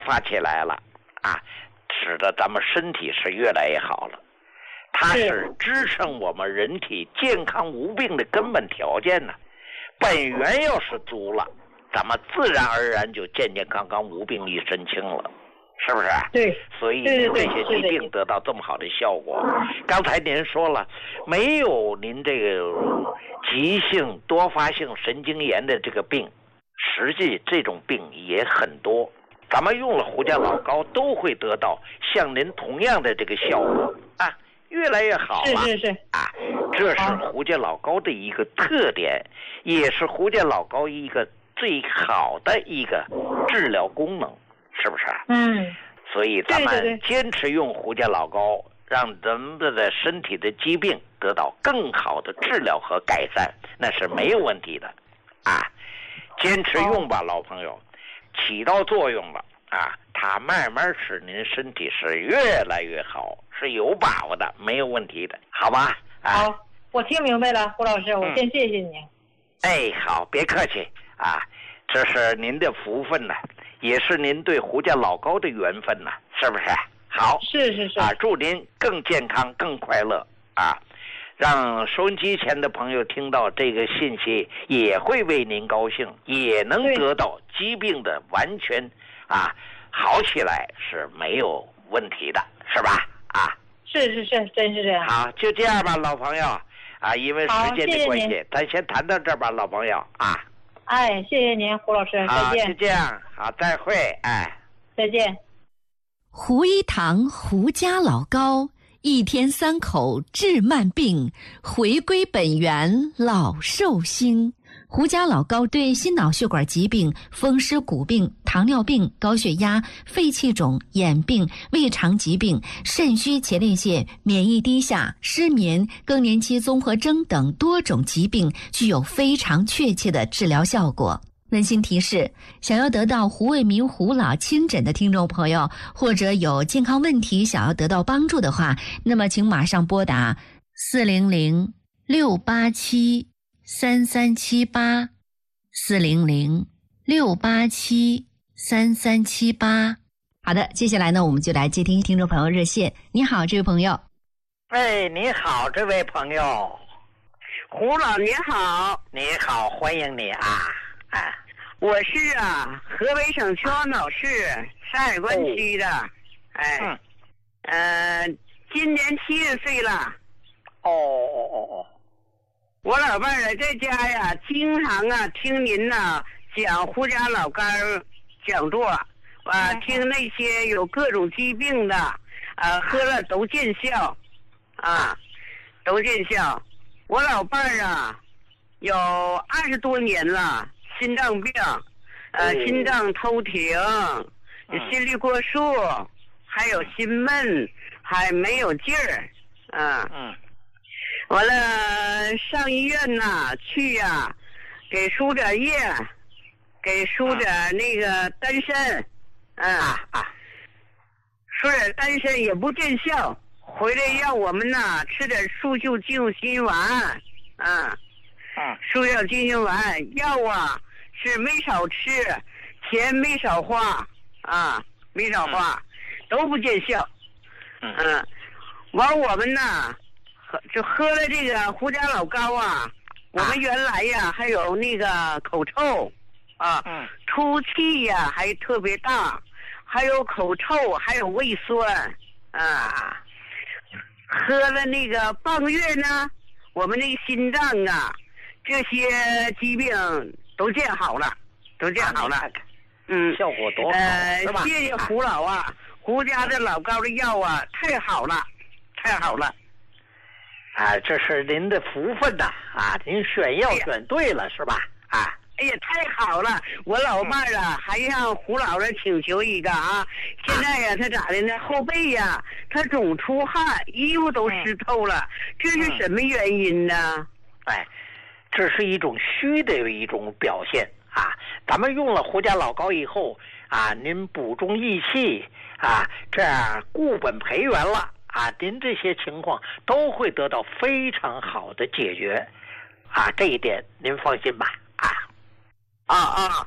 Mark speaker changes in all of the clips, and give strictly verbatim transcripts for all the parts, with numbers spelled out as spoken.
Speaker 1: 发起来了啊，使得咱们身体是越来越好了。它是支撑我们人体健康无病的根本条件呢。本源要是足了，咱们自然而然就健健康康无病一身轻了，是不是？
Speaker 2: 对，
Speaker 1: 所以您这些疾病得到这么好的效果。刚才您说了，没有您这个急性多发性神经炎的这个病，实际这种病也很多。咱们用了胡家老膏，都会得到像您同样的这个效果啊，越来越好了。
Speaker 2: 是是是
Speaker 1: 啊，这是胡家老膏的一个特点，也是胡家老膏一个最好的一个治疗功能，是不是？
Speaker 2: 嗯。
Speaker 1: 所以咱们坚持用胡家老膏，让咱们的身体的疾病得到更好的治疗和改善，那是没有问题的啊。坚持用吧，老朋友，起到作用了啊，它慢慢使您身体是越来越好，是有把握的，没有问题的，好吧？啊、
Speaker 2: 好，我听明白了，胡老师，我先谢谢你。
Speaker 1: 嗯、哎，好，别客气啊，这是您的福分呢，也是您对胡家老膏的缘分呢，是不是？好，
Speaker 2: 是是是
Speaker 1: 啊，祝您更健康、更快乐啊！让收音机前的朋友听到这个信息，也会为您高兴，也能得到疾病的完全啊好起来是没有问题的，是吧？啊，
Speaker 2: 是是是，真是这样。
Speaker 1: 好，就这样吧，老朋友啊，因为时间的关系，
Speaker 2: 谢谢
Speaker 1: 咱先谈到这儿吧，老朋友啊。
Speaker 2: 哎，谢谢您，胡老师，再见。
Speaker 1: 好，就这样，好，再会，哎，
Speaker 2: 再见。
Speaker 3: 胡一堂胡家老膏。一天三口治慢病，回归本源老寿星。胡家老膏对心脑血管疾病、风湿骨病、糖尿病、高血压、肺气肿、眼病、胃肠疾病、肾虚前列腺、免疫低下、失眠、更年期综合征等多种疾病具有非常确切的治疗效果。温馨提示：想要得到胡卫民胡老亲诊的听众朋友，或者有健康问题想要得到帮助的话，那么请马上拨打四零零六八七三三七八四零零六八七三三七八。好的，接下来呢，我们就来接听听众朋友热线。你好，这位朋友。
Speaker 1: 哎，你好，这位朋友。
Speaker 4: 胡老你好。
Speaker 1: 你好，欢迎你啊。啊，
Speaker 4: 我是啊，河北省秦皇岛市山海关区的，哦、哎，嗯，呃，今年七十岁了。
Speaker 1: 哦哦哦哦，
Speaker 4: 我老伴儿在家呀，经常啊听您呐讲胡家老干讲座，啊，嗯、听那些有各种疾病的，啊，喝了都见效，啊，都见效。我老伴儿啊，有二十多年了。心脏病，呃，嗯、心脏偷停，嗯、心率过速，还有心闷，还没有劲儿，啊，嗯，完了上医院呐，去呀、啊，给输点液，给输点那个丹参，嗯啊啊，输点丹参也不见效，回来让我们呐吃点速效救心丸，啊，嗯，速效救心丸药啊。是没少吃，钱没少花啊，没少花，嗯、都不见效。嗯，嗯完我们呢，就喝了这个胡家老膏啊。我们原来呀还有那个口臭啊，嗯、出气呀还特别大，还有口臭，还有胃酸啊。喝了那个半个月呢，我们那个心脏啊，这些疾病。都见好了，都见好了，嗯，
Speaker 1: 效果多好，
Speaker 4: 呃，
Speaker 1: 是吧？
Speaker 4: 谢谢胡老啊，胡家的老膏的药啊，太好了，太好了，
Speaker 1: 啊，这是您的福分呐，啊，您选药选对了，是吧？啊，
Speaker 4: 哎呀，太好了，我老伴儿啊，还向胡老师请求一个啊，现在呀，他咋的呢？后背呀，他总出汗，衣服都湿透了，这是什么原因呢？
Speaker 1: 哎。这是一种虚的一种表现啊！咱们用了胡家老膏以后啊，您补中益气啊，这样固本培元了啊，您这些情况都会得到非常好的解决啊！这一点您放心吧啊！
Speaker 4: 啊啊，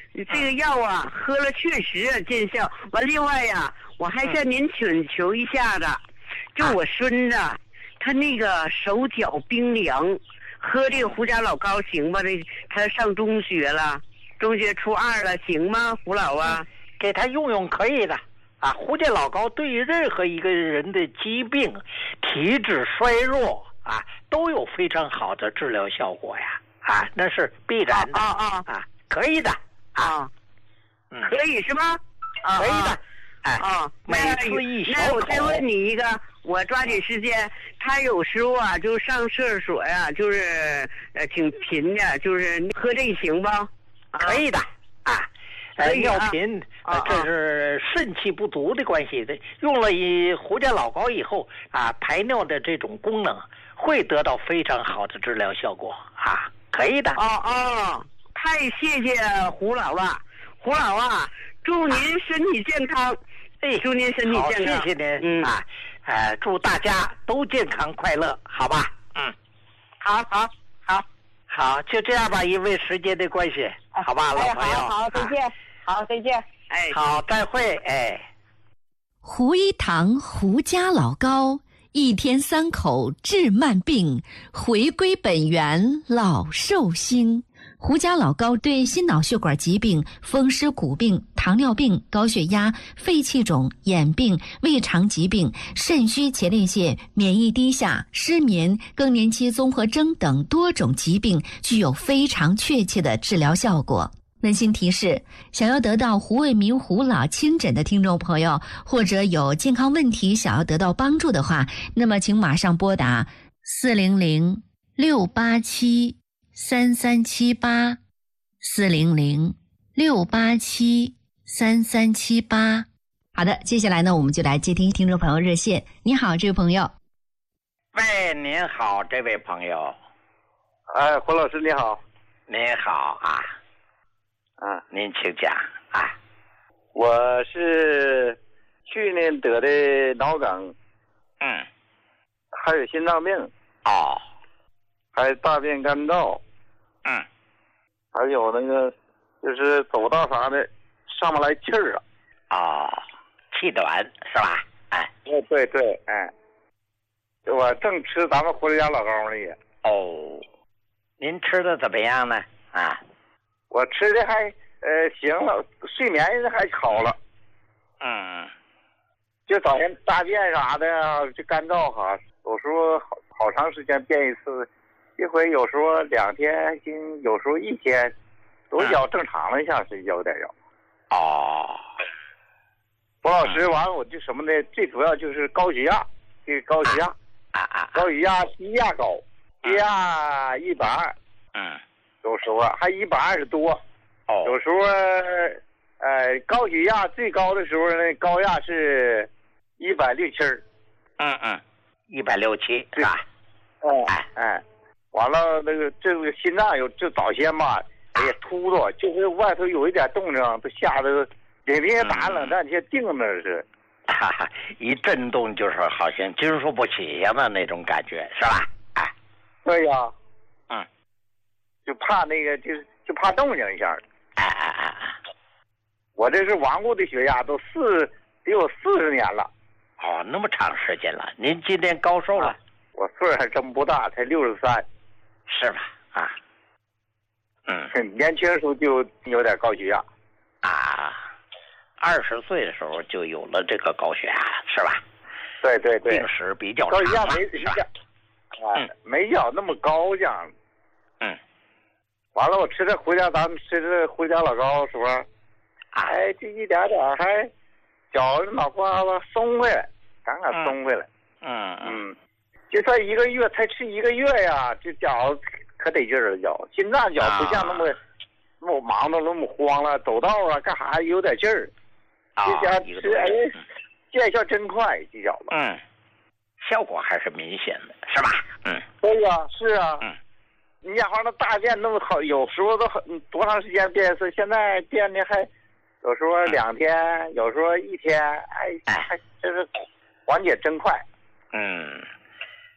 Speaker 4: 这个药啊，喝了确实见效。完，另外呀，我还向您请求一下子，就我孙子，他那个手脚冰凉，喝这个胡家老膏行吗？这他上中学了，中学初二了，行吗？胡老啊，
Speaker 1: 给他用用可以的啊。胡家老膏对于任何一个人的疾病、体质衰弱啊，都有非常好的治疗效果呀。啊，那是必然的
Speaker 4: 啊啊
Speaker 1: 啊，可以的啊，
Speaker 4: 嗯，可以是吗？啊，
Speaker 1: 可以的。哎
Speaker 4: 啊，
Speaker 1: 每次一小口。
Speaker 4: 那我再问你一个，我抓紧时间。他有时候啊，就上厕所呀、啊，就是呃挺频的，就是喝这行吧？
Speaker 1: 可以的啊。呃，尿频，
Speaker 4: 啊、
Speaker 1: 呃，这是肾气不足的关系的。用了以胡家老膏以后啊，排尿的这种功能会得到非常好的治疗效果啊，可以的。
Speaker 4: 哦哦，太谢谢胡老了，胡老啊，祝您身体健康。哎，祝您身体健康。
Speaker 1: 好，谢谢您。嗯啊，呃，祝大家都健康快乐，好吧？嗯，
Speaker 4: 好好好
Speaker 1: 好，就这样吧，因为时间的关系，好吧，老朋友。
Speaker 2: 好好，再见。好，再见。
Speaker 4: 哎，
Speaker 1: 好，再会。哎，
Speaker 3: 胡一堂胡家老膏，一天三口治慢病，回归本源老寿星。胡家老膏对心脑血管疾病、风湿骨病、糖尿病、高血压、肺气肿、眼病、胃肠疾病、肾虚前列腺、免疫低下、失眠、更年期综合征等多种疾病具有非常确切的治疗效果。温馨提示：想要得到胡卫民胡老亲诊的听众朋友，或者有健康问题想要得到帮助的话，那么请马上拨打四零零六八七三三七八四零零六八七三三七八。好的，接下来呢，我们就来接听听众朋友热线。你好，这位朋友。
Speaker 1: 喂，您好，这位朋友。
Speaker 5: 哎，胡老师你好。
Speaker 1: 您好啊。
Speaker 5: 啊，
Speaker 1: 您请讲啊。
Speaker 5: 我是去年得的脑梗。
Speaker 1: 嗯。
Speaker 5: 还有心脏病。
Speaker 1: 哦。
Speaker 5: 还有大便干燥。
Speaker 1: 嗯。
Speaker 5: 还有那个就是走道啥的上不来气儿了。
Speaker 1: 哦，气短是吧？哎。
Speaker 5: 哦，对对，哎。我正吃咱们胡家老膏呢也。
Speaker 1: 哦。您吃的怎么样呢？啊。
Speaker 5: 我吃的还呃行了，睡眠还好了。
Speaker 1: 嗯。
Speaker 5: 就早晨大便啥的就干燥哈，有时候好好长时间便一次，一回有时候两天行，有时候一天，都比较正常了，像是有点有。
Speaker 1: 哦。
Speaker 5: 胡老师，完了我就什么呢？最主要就是高血压，这个高血压，
Speaker 1: 啊啊，
Speaker 5: 高血压低压高，低压一百二。
Speaker 1: 嗯。
Speaker 5: 有时候还一百二十多。
Speaker 1: 哦。
Speaker 5: 有时候呃高血压最高的时候呢，高压是一百六七。
Speaker 1: 嗯嗯，一百六七是吧？
Speaker 5: 哦，哎哎，完了那个这个心脏有这早先吧，哎呀突突，就是外头有一点动静，都吓得领天打冷战先定那是。
Speaker 1: 哈哈，一震动就是好像经受不起呀嘛那种感觉是吧？哎，
Speaker 5: 对呀。
Speaker 1: 嗯。
Speaker 5: 就怕那个就是就怕动静一下。
Speaker 1: 哎哎哎哎。
Speaker 5: 我这是顽固的血压，都四得有四十年了。
Speaker 1: 哦，那么长时间了。您今年高寿了？啊、
Speaker 5: 我岁数还真不大，才六十三。
Speaker 1: 是吧？啊。嗯。
Speaker 5: 年轻时候就有点高血压。
Speaker 1: 啊。二十岁的时候就有了这个高血压，是吧？
Speaker 5: 对对对。
Speaker 1: 病史比较长。
Speaker 5: 高血压没没讲，啊、嗯，没讲那么高讲。
Speaker 1: 嗯。
Speaker 5: 完了，我吃这回家，咱们吃这回家老膏时候，哎，这一点点还脚脑瓜子松回来，刚刚松回来。
Speaker 1: 嗯
Speaker 5: 嗯，就算一个月才吃一个月呀，这脚可得劲儿了，脚心脏脚不像那么、啊、那么忙的那么慌了，走道啊干啥有点劲儿。
Speaker 1: 啊，
Speaker 5: 这家吃哎，见效真快，这脚子。
Speaker 1: 嗯，效果还是明显的，是吧？嗯，
Speaker 5: 对呀、啊，是啊。
Speaker 1: 嗯。
Speaker 5: 你家伙那大便那么好，有时候都很多长时间便一次，现在便的还有时候两天，嗯、有时候一天，哎，还真是缓解真快。
Speaker 1: 嗯，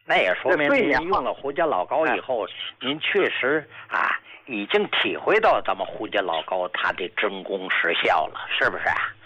Speaker 1: 那也说明您用了胡家老膏以后，您确实啊已经体会到咱们胡家老膏它的真功实效了，是不是啊？